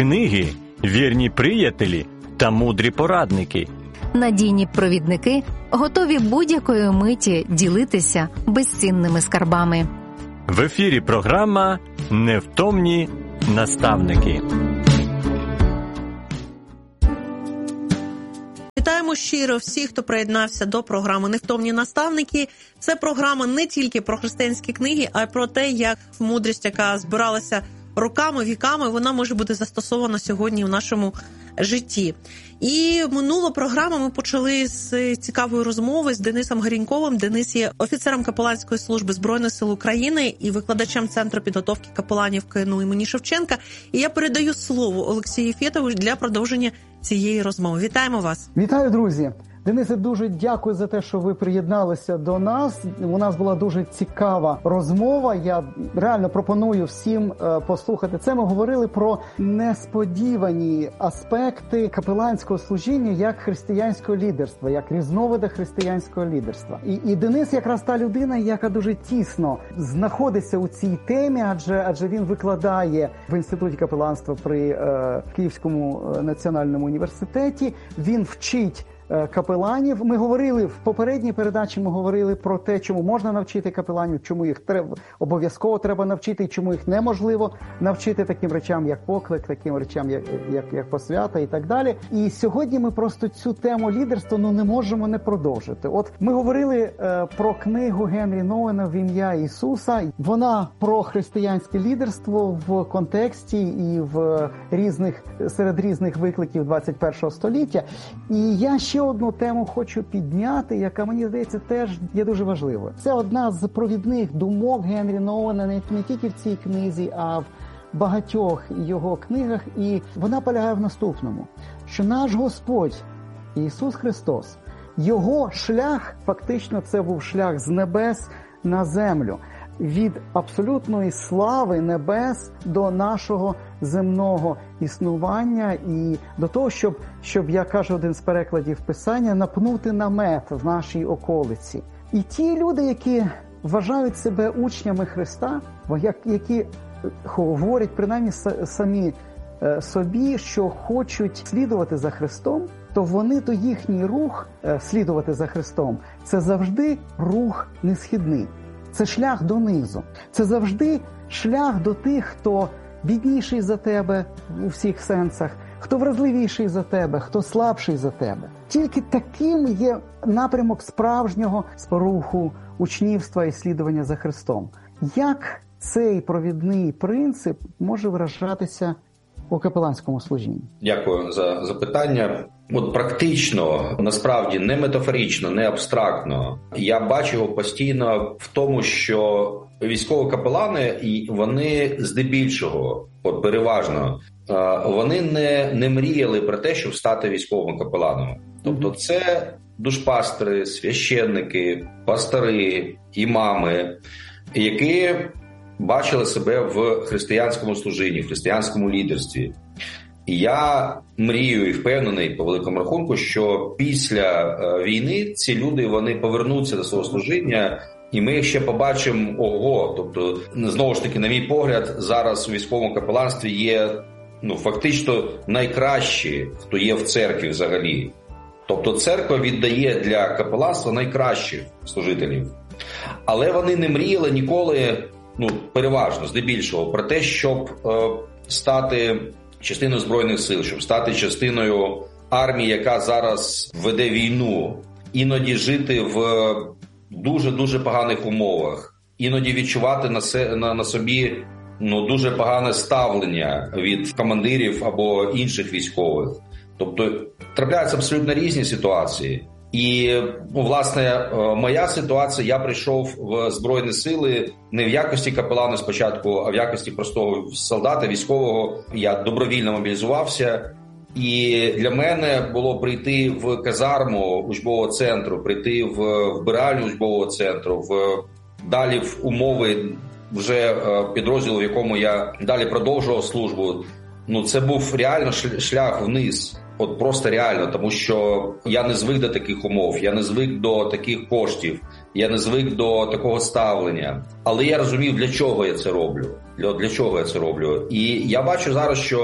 книги, вірні приятелі та мудрі порадники. Надійні провідники, готові будь-якої миті ділитися безцінними скарбами. В ефірі програма «Невтомні наставники». Вітаємо щиро всіх, хто приєднався до програми «Невтомні наставники». Це програма не тільки про християнські книги, а й про те, як мудрість, яка збиралася роками, віками, вона може бути застосована сьогодні в нашому житті. І минулу програму ми почали з цікавої розмови з Денисом Горіньковим. Денис є офіцером капеланської служби Збройних сил України і викладачем Центру підготовки капеланів КНУ імені Шевченка. І я передаю слово Олексію Фетову для продовження цієї розмови. Вітаємо вас. Вітаю, друзі. Денисе, дуже дякую за те, що ви приєдналися до нас. У нас була дуже цікава розмова. Я реально пропоную всім послухати це. Ми говорили про несподівані аспекти капеланського служіння як християнського лідерства, як різновида християнського лідерства. І Денис якраз та людина, яка дуже тісно знаходиться у цій темі, адже він викладає в Інституті капеланства при Київському національному університеті. Він вчить капеланів. Ми говорили в попередній передачі, ми говорили про те, чому можна навчити капеланів, чому їх обов'язково треба навчити, і чому їх неможливо навчити таким речам, як поклик, таким речам, як посвята і так далі. І сьогодні ми просто цю тему лідерства не можемо не продовжити. От ми говорили про книгу Генрі Nouwена «В ім'я Ісуса». Вона про християнське лідерство в контексті і серед різних викликів 21 століття. І я ще одну тему хочу підняти, яка, мені здається, теж є дуже важливою. Це одна з провідних думок Генрі Nouwена не тільки в цій книзі, а в багатьох його книгах. І вона полягає в наступному, що наш Господь Ісус Христос, Його шлях, фактично це був шлях з небес на землю. Від абсолютної слави небес до нашого земного існування і до того, щоб, як каже один з перекладів Писання, напнути намет в нашій околиці. І ті люди, які вважають себе учнями Христа, які говорять принаймні самі собі, що хочуть слідувати за Христом, то їхній рух слідувати за Христом – це завжди рух несхідний. Це шлях донизу. Це завжди шлях до тих, хто бідніший за тебе у всіх сенсах, хто вразливіший за тебе, хто слабший за тебе. Тільки таким є напрямок справжнього руху учнівства і слідування за Христом. Як цей провідний принцип може виражатися у капеланському служінні? Дякую за запитання. От практично, насправді, не метафорично, не абстрактно. Я бачу його постійно в тому, що військові капелани, вони здебільшого, переважно, вони не мріяли про те, щоб стати військовими капеланами. Тобто це душпастери, священники, пастори, імами, які бачили себе в християнському служінні, в християнському лідерстві. І я мрію і впевнений по великому рахунку, що після війни ці люди, вони повернуться до свого служіння, і ми їх ще побачимо Тобто, знову ж таки, на мій погляд, зараз у військовому капеланстві є фактично найкращі, хто є в церкві взагалі. Тобто церква віддає для капеланства найкращих служителів. Але вони не мріяли ніколи, переважно, здебільшого, про те, щоб стати частиною Збройних сил, щоб стати частиною армії, яка зараз веде війну. Іноді жити в дуже-дуже поганих умовах. Іноді відчувати на собі дуже погане ставлення від командирів або інших військових. Тобто трапляються абсолютно різні ситуації. І, власне, моя ситуація, я прийшов в Збройні сили не в якості капелана спочатку, а в якості простого солдата, військового. Я добровільно мобілізувався. І для мене було прийти в казарму учбового центру, прийти в вбиральню учбового центру, далі в умови вже підрозділу, в якому я далі продовжував службу. Це був реально шлях вниз. Просто реально, тому що я не звик до таких умов, я не звик до таких коштів, я не звик до такого ставлення. Але я розумів, для чого я це роблю. Для чого я це роблю. І я бачу зараз, що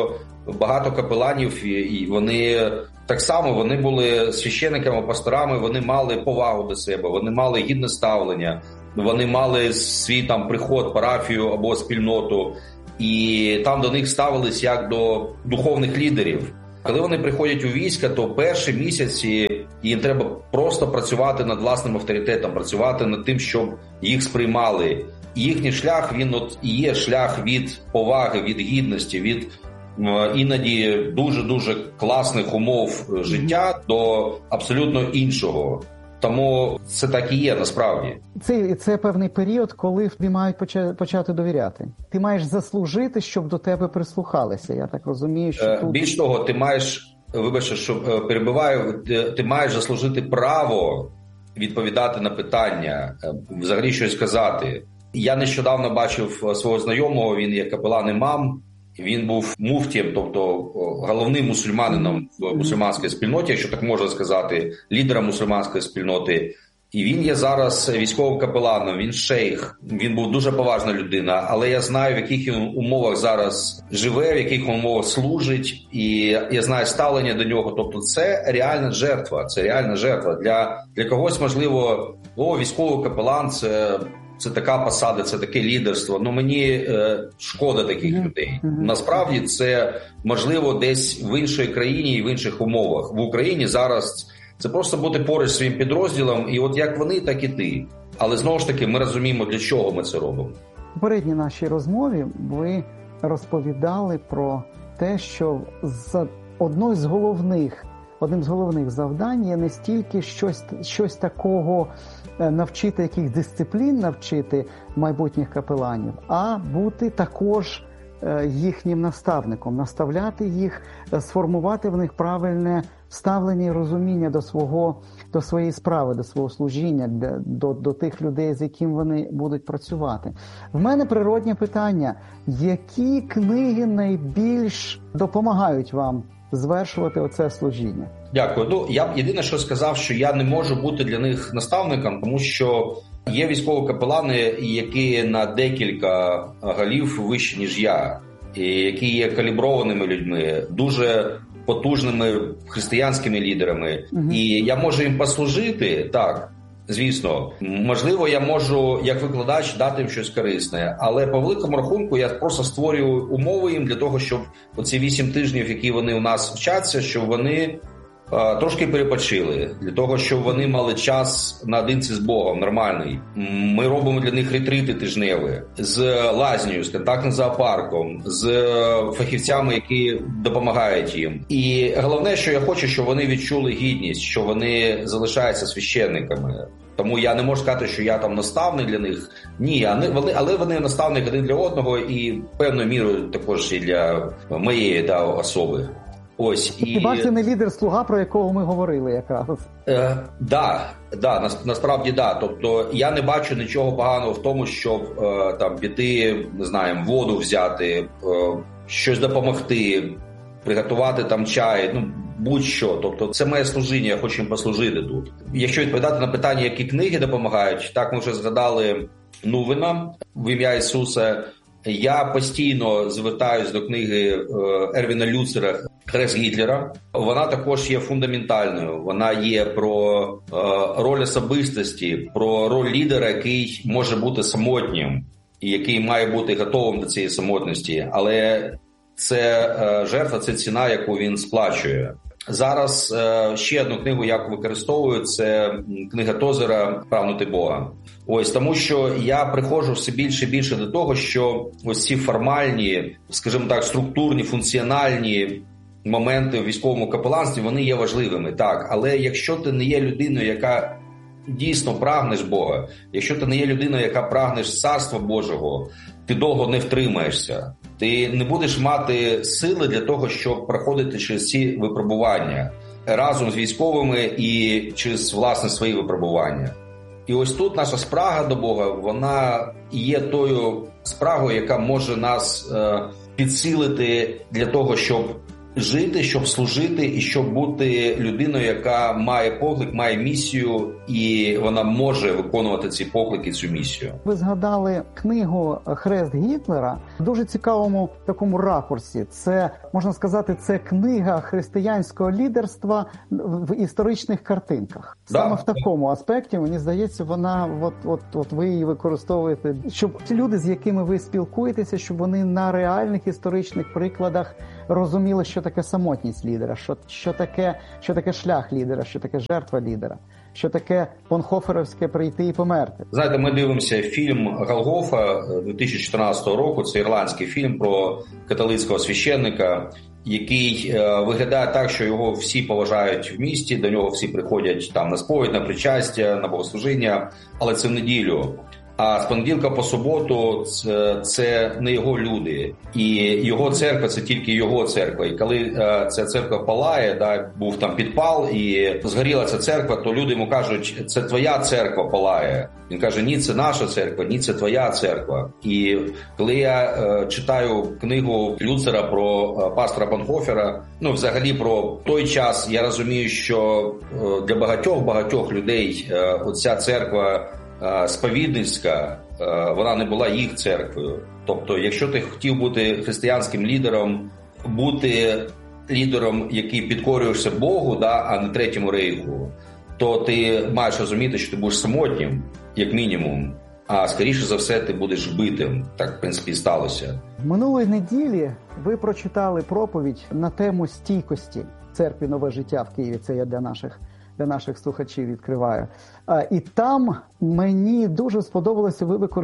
багато капеланів, і вони так само, вони були священниками, пасторами, вони мали повагу до себе, вони мали гідне ставлення, вони мали свій там приход, парафію або спільноту, і там до них ставились як до духовних лідерів. Коли вони приходять у війська, то перші місяці їм треба просто працювати над власним авторитетом, працювати над тим, щоб їх сприймали. І їхній шлях, він от і є шлях від поваги, від гідності, від іноді дуже-дуже класних умов життя до абсолютно іншого. Тому це так і є насправді. Це певний період, коли тобі мають почати довіряти. Ти маєш заслужити, щоб до тебе прислухалися. Я так розумію, що тут... Більш того, ти маєш, вибачте, що перебиваю, ти маєш заслужити право відповідати на питання, взагалі щось сказати. Я нещодавно бачив свого знайомого, він є капелан імам. Він був муфтієм, тобто головним мусульманином в мусульманській спільноті, якщо так можна сказати, лідером мусульманської спільноти. І він є зараз військовим капеланом, він шейх, він був дуже поважна людина, але я знаю, в яких він умовах зараз живе, в яких умовах служить, і я знаю ставлення до нього. Тобто це реальна жертва, Для когось, можливо, військовий капелан – це така посада, це таке лідерство. Мені шкода таких людей. Насправді це можливо десь в іншій країні і в інших умовах. В Україні зараз це просто бути поруч своїм підрозділом, і от як вони, так і ти. Але знову ж таки ми розуміємо, для чого ми це робимо. В попередній нашій розмові ви розповідали про те, що одним з головних завдань є не стільки щось такого навчити, яких дисциплін навчити майбутніх капеланів, а бути також їхнім наставником, наставляти їх, сформувати в них правильне ставлення і розуміння до своєї справи, до свого служіння, до тих людей, з яким вони будуть працювати. В мене природне питання: які книги найбільш допомагають вам звершувати оце служіння? Дякую. Я єдине, що сказав, що я не можу бути для них наставником, тому що є військові капелани, які на декілька голів вищі, ніж я, і які є каліброваними людьми, дуже потужними християнськими лідерами. І я можу їм послужити, так, звісно. Можливо, я можу, як викладач, дати їм щось корисне, але по великому рахунку я просто створюю умови їм для того, щоб оці 8 тижнів, які вони у нас вчаться, щоб вони трошки перепочили, для того, щоб вони мали час наодинці з Богом, нормальний. Ми робимо для них ретрити тижневі з лазнею, з контактним зоопарком, з фахівцями, які допомагають їм. І головне, що я хочу, щоб вони відчули гідність, що вони залишаються священниками. Тому я не можу сказати, що я там наставник для них. Ні, але вони наставник один для одного і певною мірою також і для моєї особи. Ось, Хіба це не лідер-слуга, про якого ми говорили якраз? Насправді да. Тобто я не бачу нічого поганого в тому, щоб там піти, не знаю, воду взяти, щось допомогти, приготувати там чай, будь-що. Тобто це моє служіння, я хочу їм послужити тут. Якщо відповідати на питання, які книги допомагають, так ми вже згадали Нувена в ім'я Ісуса. Я постійно звертаюсь до книги Ервіна Люцера «Хрест Гітлера». Вона також є фундаментальною. Вона є про роль особистості, про роль лідера, який може бути самотнім і який має бути готовим до цієї самотності. Але це жертва, це ціна, яку він сплачує. Зараз ще одну книгу я використовую, це книга Тозера «Прагнути Бога». Ось, тому що я приходжу все більше і більше до того, що ось ці формальні, скажімо так, структурні, функціональні моменти в військовому капеланстві, вони є важливими, так. Але якщо ти не є людиною, яка дійсно прагнеш Бога, якщо ти не є людиною, яка прагнеш Царства Божого, ти довго не втримаєшся. Ти не будеш мати сили для того, щоб проходити через ці випробування разом з військовими і через, власне, свої випробування. І ось тут наша спрага до Бога, вона є тою спрагою, яка може нас підсилити для того, щоб жити, щоб служити і щоб бути людиною, яка має поклик, має місію, і вона може виконувати ці поклики, цю місію. Ви згадали книгу «Хрест Гітлера» в дуже цікавому такому ракурсі. Це, можна сказати, це книга християнського лідерства в історичних картинках. Саме в такому аспекті, мені здається, вона, от ви її використовуєте, щоб ті люди, з якими ви спілкуєтеся, щоб вони на реальних історичних прикладах розуміли, що таке самотність лідера, що таке шлях лідера, що таке жертва лідера, що таке бонхоферовське прийти і померти. Знаєте, ми дивимося фільм «Голгофа» 2014 року. Це ірландський фільм про католицького священника, який виглядає так, що його всі поважають в місті, до нього всі приходять там на сповідь, на причастя, на богослужіння, але це в неділю. А з понеділка по суботу це не його люди. І його церква – це тільки його церква. І коли ця церква палає, був там підпал, і згоріла ця церква, то люди йому кажуть, це твоя церква палає. Він каже, ні, це наша церква, ні, це твоя церква. І коли я читаю книгу Люцера про пастора Бонхофера, взагалі про той час, я розумію, що для багатьох людей оця церква сповідницька, вона не була їх церквою. Тобто, якщо ти хотів бути християнським лідером, бути лідером, який підкорюєшся Богу, а не Третьому рейху, то ти маєш розуміти, що ти будеш самотнім, як мінімум, а скоріше за все ти будеш вбитим. Так, в принципі, і сталося. Минулої неділі ви прочитали проповідь на тему стійкості церкви «Нове життя» в Києві. Це я для наших слухачів відкриваю. І там мені дуже сподобалося,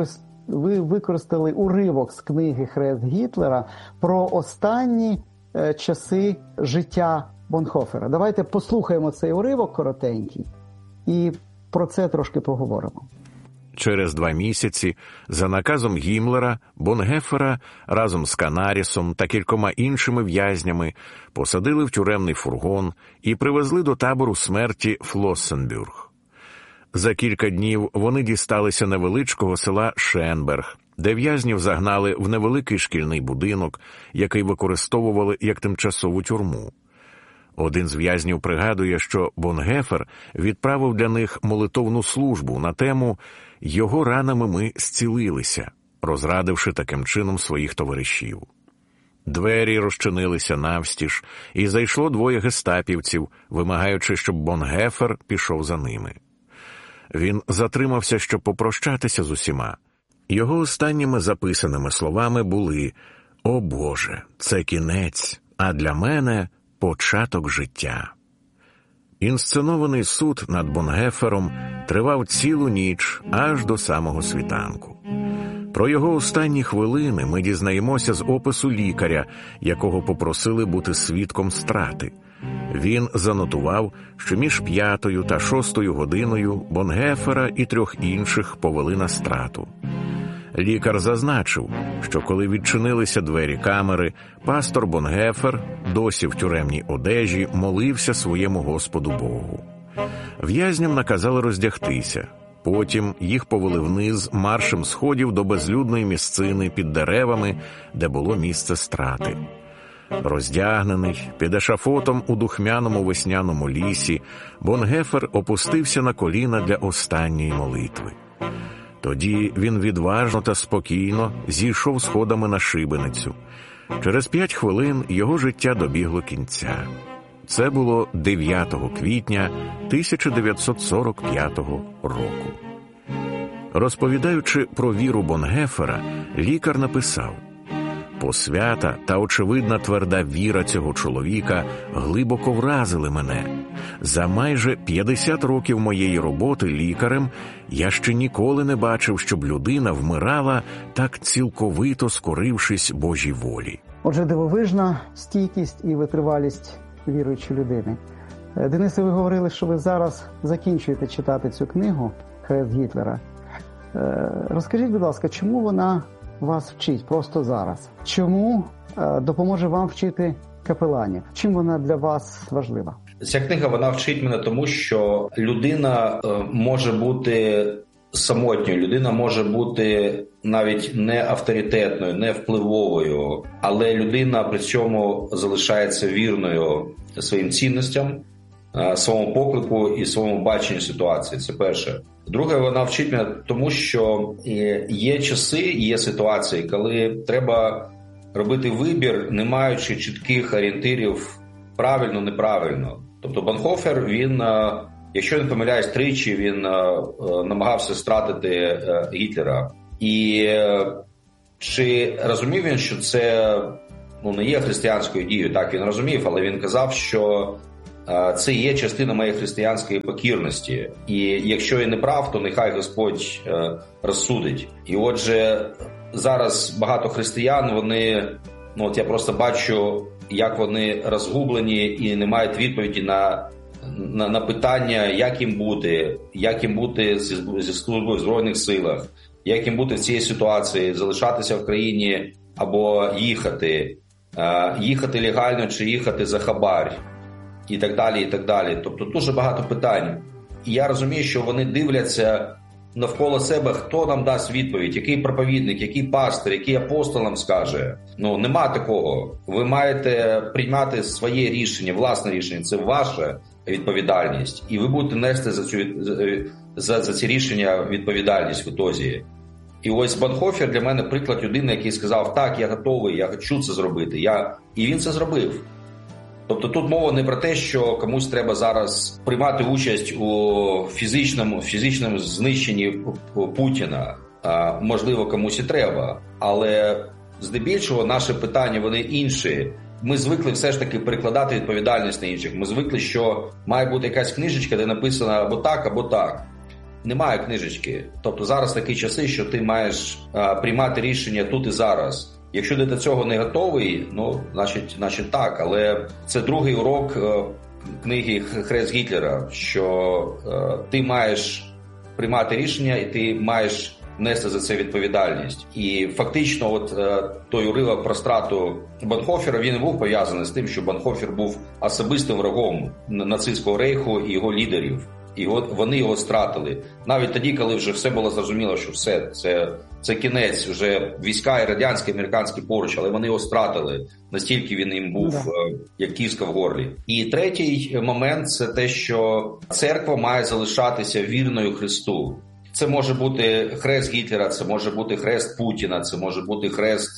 ви використали уривок з книги «Хрест Гітлера» про останні часи життя Бонхофера. Давайте послухаємо цей уривок коротенький і про це трошки поговоримо. Через 2 місяці, за наказом Гіммлера, Бонхофера разом з Канарісом та кількома іншими в'язнями посадили в тюремний фургон і привезли до табору смерті Флоссенбюрг. За кілька днів вони дісталися невеличкого села Шенберг, де в'язнів загнали в невеликий шкільний будинок, який використовували як тимчасову тюрму. Один з в'язнів пригадує, що Бонхофер відправив для них молитовну службу на тему «Його ранами ми зцілилися», розрадивши таким чином своїх товаришів. Двері розчинилися навстіж, і зайшло 2 гестапівців, вимагаючи, щоб Бонхофер пішов за ними. Він затримався, щоб попрощатися з усіма. Його останніми записаними словами були «О Боже, це кінець, а для мене – початок життя». Інсценований суд над Бонхофером тривав цілу ніч аж до самого світанку. Про його останні хвилини ми дізнаємося з опису лікаря, якого попросили бути свідком страти. Він занотував, що між 5 та 6 годиною Бонхофера і 3 інших повели на страту. Лікар зазначив, що коли відчинилися двері камери, пастор Бонхофер, досі в тюремній одежі, молився своєму Господу Богу. В'язням наказали роздягтися. Потім їх повели вниз маршем сходів до безлюдної місцини під деревами, де було місце страти. Роздягнений, під ешафотом у духмяному весняному лісі, Бонхофер опустився на коліна для останньої молитви. Тоді він відважно та спокійно зійшов сходами на шибеницю. Через 5 хвилин його життя добігло кінця. Це було 9 квітня 1945 року. Розповідаючи про віру Бонхофера, лікар написав: «Посвята та очевидна тверда віра цього чоловіка глибоко вразили мене. За майже 50 років моєї роботи лікарем я ще ніколи не бачив, щоб людина вмирала, так цілковито скорившись Божій волі». Отже, дивовижна стійкість і витривалість віруючої людини. Денисе, ви говорили, що ви зараз закінчуєте читати цю книгу «Хрест Гітлера». Розкажіть, будь ласка, чому вона вас вчить просто зараз? Чому допоможе вам вчити капеланів? Чим вона для вас важлива? Ця книга, вона вчить мене тому, що людина може бути самотньою, людина може бути навіть не авторитетною, не впливовою, але людина при цьому залишається вірною своїм цінностям, своєму поклику і своєму баченню ситуації. Це перше. Друге, вона вчить мене тому, що є часи, є ситуації, коли треба робити вибір, не маючи чітких орієнтирів правильно, неправильно. Тобто Бонхофер, він, якщо не помиляюсь, тричі він намагався стратити Гітлера. І чи розумів він, що це не є християнською дією? Так, він розумів, але він казав, що це є частина моєї християнської покірності. І якщо я не прав, то нехай Господь розсудить. І отже, зараз багато християн, вони, я просто бачу, як вони розгублені і не мають відповіді на питання, як їм бути зі службою в Збройних силах, як їм бути в цій ситуації, залишатися в країні або їхати легально чи їхати за хабар. І так далі, і так далі. Тобто дуже багато питань. І я розумію, що вони дивляться навколо себе, хто нам дасть відповідь, який проповідник, який пастир, який апостол нам скаже. Нема такого. Ви маєте приймати своє рішення, власне рішення. Це ваша відповідальність. І ви будете нести за ці рішення відповідальність в ітозі. І ось Бонхофер для мене приклад людини, який сказав, так, я готовий, я хочу це зробити. І він це зробив. Тобто тут мова не про те, що комусь треба зараз приймати участь у фізичному знищенні Путіна. Можливо, комусь і треба. Але здебільшого наші питання, вони інші. Ми звикли все ж таки перекладати відповідальність на інших. Ми звикли, що має бути якась книжечка, де написано або так, або так. Немає книжечки. Тобто зараз такі часи, що ти маєш приймати рішення тут і зараз. Якщо ти до цього не готовий, значить так. Але це другий урок книги «Хрест Гітлера», що ти маєш приймати рішення і ти маєш нести за це відповідальність. І фактично той уривок про страту Бонхофера, він був пов'язаний з тим, що Бонхофер був особистим врагом нацистського рейху і його лідерів. І вони його стратили. Навіть тоді, коли вже все було зрозуміло, що все, це кінець, вже війська і радянські, і американські поруч, але вони його стратили. Настільки він їм був, як кіска в горлі. І третій момент – це те, що церква має залишатися вірною Христу. Це може бути хрест Гітлера, це може бути хрест Путіна, це може бути хрест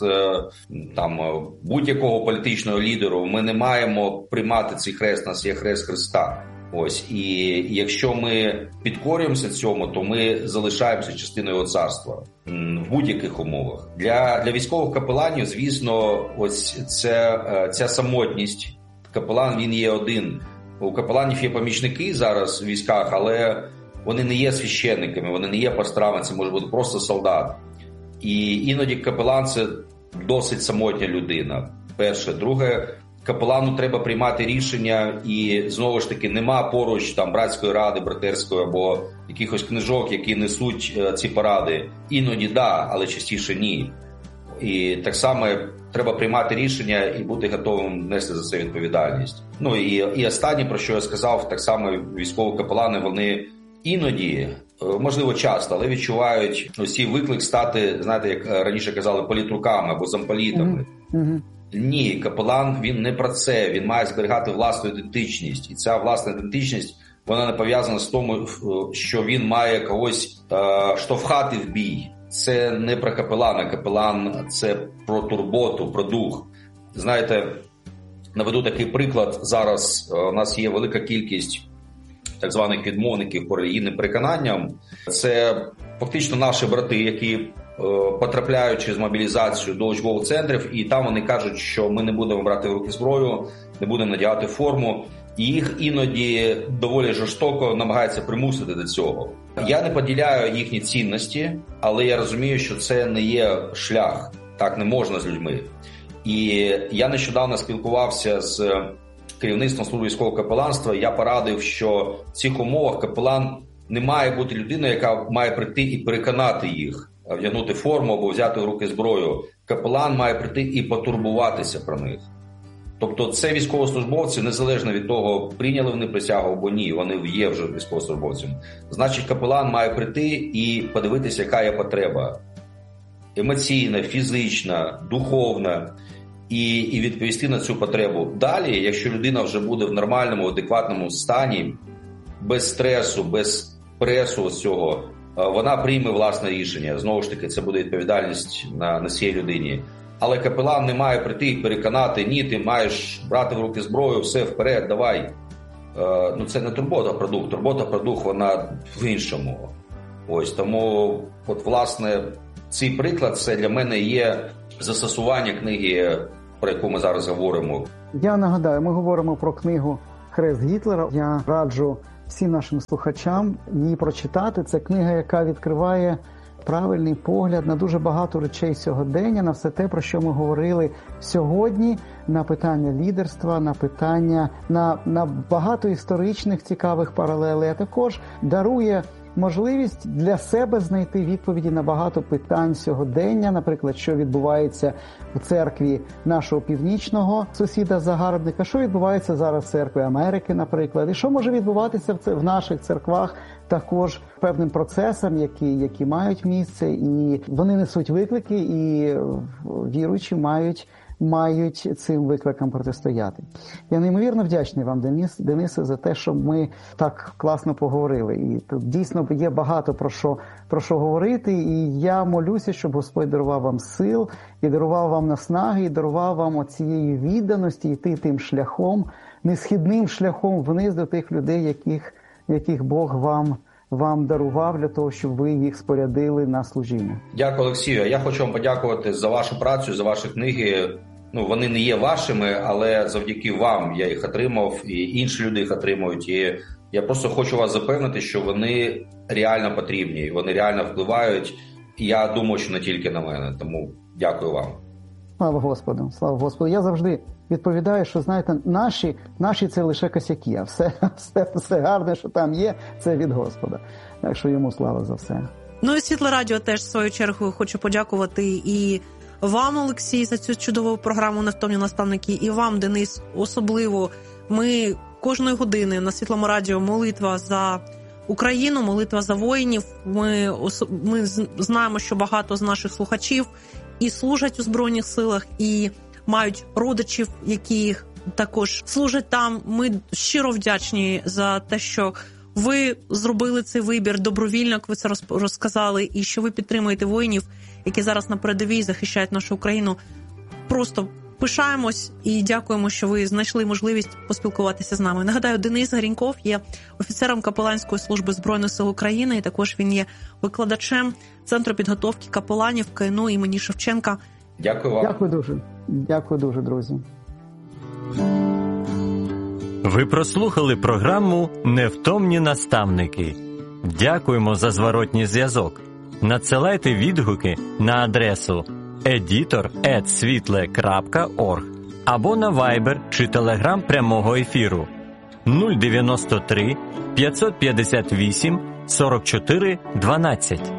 будь-якого політичного лідеру. Ми не маємо приймати цей хрест, у нас є хрест Христа. Ось, і якщо ми підкорюємося цьому, то ми залишаємося частиною його царства в будь-яких умовах. Для військових капеланів, звісно, ось ця самотність. Капелан, він є один. У капеланів є помічники зараз в військах, але вони не є священниками, вони не є пасторами, це може бути просто солдат. І іноді капелан – це досить самотня людина. Перше. Друге, капелану треба приймати рішення, і знову ж таки нема поруч братської ради, братерської або якихось книжок, які несуть ці поради. Іноді да, але частіше ні. І так само треба приймати рішення і бути готовим нести за це відповідальність. І останнє, про що я сказав, так само військові капелани, вони іноді, можливо часто, але відчувають усі виклик стати, знаєте, як раніше казали, політруками або замполітами. Ні, капелан, він не про це, він має зберігати власну ідентичність. І ця власна ідентичність, вона не пов'язана з тому, що він має когось штовхати в бій. Це не про капелана, капелан – це про турботу, про дух. Знаєте, наведу такий приклад, зараз у нас є велика кількість так званих відмовників по релігійним переконанням. Це фактично наші брати, які потрапляють через мобілізацію до учбових центрів, і там вони кажуть, що ми не будемо брати в руки зброю, не будемо надягати форму, і їх іноді доволі жорстоко намагаються примусити до цього. Я не поділяю їхні цінності, але я розумію, що це не є шлях, так не можна з людьми. І я нещодавно спілкувався з керівництвом служби військового капеланства, я порадив, що в цих умовах капелан не має бути людиною, яка має прийти і переконати їх, вдягнути форму або взяти в руки зброю. Капелан має прийти і потурбуватися про них. Тобто це військовослужбовці, незалежно від того, прийняли вони присягу або ні, вони є вже військовослужбовцями. Значить, капелан має прийти і подивитися, яка є потреба. емоційна, фізична, духовна, і відповісти на цю потребу. Далі, якщо людина вже буде в нормальному, адекватному стані, без стресу, без пресу цього, вона прийме власне рішення. Знову ж таки, це буде відповідальність на цій людині. Але капелан не має прийти і переконати: ні, ти маєш брати в руки зброю, все, вперед, давай. Це не турбота про дух. Турбота про дух, вона в іншому. Ось, тому, власне, цей приклад, це для мене є застосування книги, про яку ми зараз говоримо. Я нагадаю, ми говоримо про книгу «Хрест Гітлера». Я раджу всім нашим слухачам її прочитати. Це книга, яка відкриває правильний погляд на дуже багато речей сьогодення, на все те, про що ми говорили сьогодні, на питання лідерства, на питання, на багато історичних цікавих паралелей, а також дарує можливість для себе знайти відповіді на багато питань сьогодення, наприклад, що відбувається у церкві нашого північного сусіда-загарбника, що відбувається зараз в церкві Америки, наприклад, і що може відбуватися в наших церквах також певним процесам, які мають місце, і вони несуть виклики, і віруючі мають цим викликам протистояти. Я неймовірно вдячний вам, Денисе, за те, що ми так класно поговорили. І тут дійсно є багато про що говорити, і я молюся, щоб Господь дарував вам сил, і дарував вам наснаги, і дарував вам оцієї відданості йти тим шляхом, несхідним шляхом вниз до тих людей, яких Бог вам дарував для того, щоб ви їх спорядили на служіння. Дякую, Олексію. Я хочу вам подякувати за вашу працю, за ваші книги. Вони не є вашими, але завдяки вам я їх отримав, і інші люди їх отримують. І я просто хочу вас запевнити, що вони реально потрібні, вони реально впливають. І я думаю, що не тільки на мене. Тому дякую вам. Слава Господу, слава Господу. Я завжди відповідаю, що, знаєте, наші це лише косяки, а все гарне, що там є, це від Господа. Так що йому слава за все. І Світле Радіо теж, в свою чергу, хочу подякувати і вам, Олексій, за цю чудову програму «Невтомні наставники», і вам, Денис, особливо. Ми кожної години на Світлому Радіо молитва за Україну, молитва за воїнів. Ми знаємо, що багато з наших слухачів і служать у Збройних силах, і мають родичів, які також служать там. Ми щиро вдячні за те, що ви зробили цей вибір добровільно, як ви це розказали, і що ви підтримуєте воїнів, які зараз на передовій захищають нашу Україну. Просто пишаємось і дякуємо, що ви знайшли можливість поспілкуватися з нами. Нагадаю, Денис Гріньков є офіцером Капеланської служби Збройних сил України, і також він є викладачем Центру підготовки капеланів КНУ імені Шевченка. Дякую вам. Дякую дуже, друзі. Ви прослухали програму «Невтомні наставники». Дякуємо за зворотній зв'язок. Надсилайте відгуки на адресу editor@svitle.org або на Viber чи Telegram прямого ефіру 093 558 44 12.